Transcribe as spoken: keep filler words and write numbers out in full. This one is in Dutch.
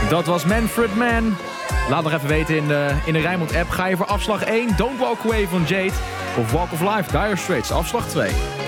Dat was Manfred Mann. Laat nog even weten in de, in de Rijnmond app. Ga je voor afslag één, Don't Walk Away van Jade. Of Walk of Life, Dire Straits, afslag twee.